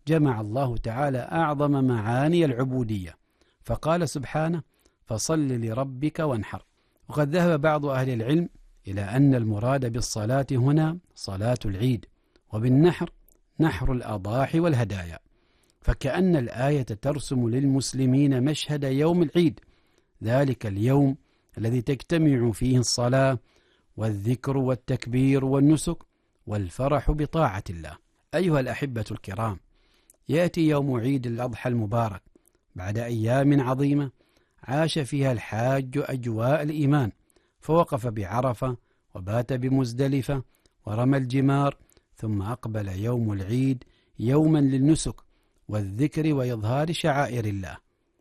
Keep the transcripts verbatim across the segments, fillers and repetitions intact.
جمع الله تعالى أعظم معاني العبودية، فقال سبحانه: فصل لربك وانحر. وقد ذهب بعض أهل العلم إلى أن المراد بالصلاة هنا صلاة العيد، وبالنحر نحر الأضاحي والهدايا، فكأن الآية ترسم للمسلمين مشهد يوم العيد، ذلك اليوم الذي تجتمع فيه الصلاة والذكر والتكبير والنسك والفرح بطاعة الله. أيها الأحبة الكرام، يأتي يوم عيد الأضحى المبارك بعد أيام عظيمة عاش فيها الحاج أجواء الإيمان، فوقف بعرفة وبات بمزدلفة ورمى الجمار، ثم أقبل يوم العيد يوما للنسك والذكر وإظهار شعائر الله.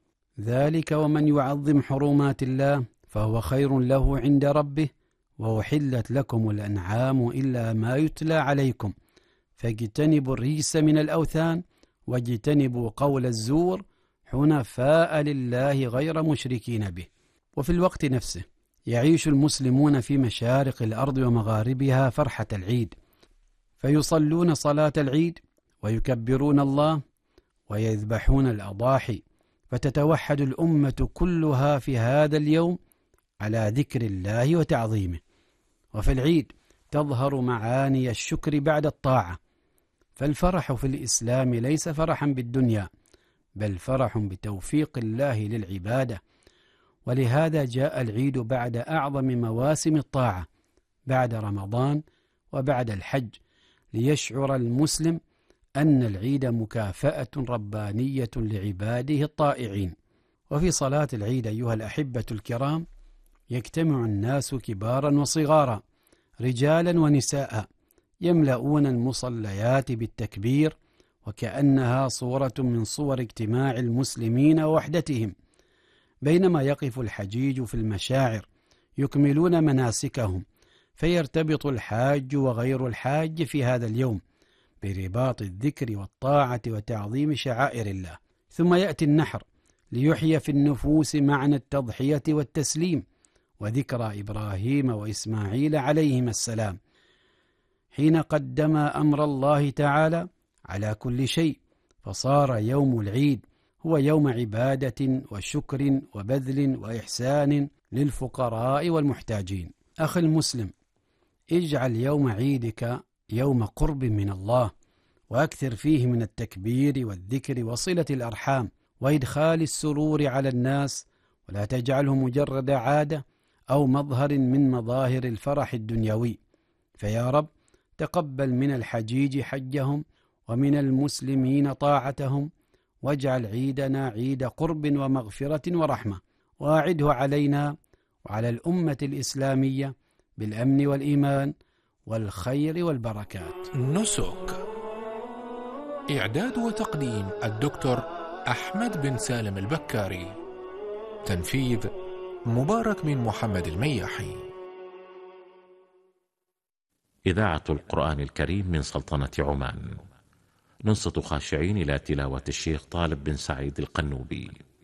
ذلك ومن يعظم حرمات الله فهو خير له عند ربه، وأحلت لكم الأنعام إلا ما يتلى عليكم، فاجتنبوا الرجس من الأوثان واجتنبوا قول الزور حنفاء لله غير مشركين به. وفي الوقت نفسه يعيش المسلمون في مشارق الأرض ومغاربها فرحة العيد، فيصلون صلاة العيد ويكبرون الله ويذبحون الأضاحي، فتتوحد الأمة كلها في هذا اليوم على ذكر الله وتعظيمه. وفي العيد تظهر معاني الشكر بعد الطاعة، فالفرح في الإسلام ليس فرحا بالدنيا، بل فرح بتوفيق الله للعبادة. ولهذا جاء العيد بعد أعظم مواسم الطاعة، بعد رمضان وبعد الحج، ليشعر المسلم أن العيد مكافأة ربانية لعباده الطائعين. وفي صلاة العيد أيها الأحبة الكرام يجتمع الناس كبارا وصغارا، رجالا ونساء، يملؤون المصليات بالتكبير، وكأنها صورة من صور اجتماع المسلمين ووحدتهم، بينما يقف الحجيج في المشاعر يكملون مناسكهم، فيرتبط الحاج وغير الحاج في هذا اليوم برباط الذكر والطاعة وتعظيم شعائر الله. ثم يأتي النحر ليحيي في النفوس معنى التضحية والتسليم، وذكرى إبراهيم وإسماعيل عليهما السلام حين قدما أمر الله تعالى على كل شيء، فصار يوم العيد هو يوم عبادة وشكر وبذل وإحسان للفقراء والمحتاجين. أخي المسلم، اجعل يوم عيدك يوم قرب من الله، وأكثر فيه من التكبير والذكر وصلة الأرحام وإدخال السرور على الناس، ولا تجعله مجرد عادة أو مظهر من مظاهر الفرح الدنيوي. فيا رب تقبل من الحجيج حجهم ومن المسلمين طاعتهم، واجعل عيدنا عيد قرب ومغفرة ورحمة، وأعده علينا وعلى الأمة الإسلامية بالأمن والإيمان والخير والبركات. نسك. إعداد وتقديم الدكتور أحمد بن سالم البكاري. تنفيذ مبارك بن محمد المياحي. إذاعة القرآن الكريم من سلطنة عمان. ننصت خاشعين إلى تلاوة الشيخ طالب بن سعيد القنوبي.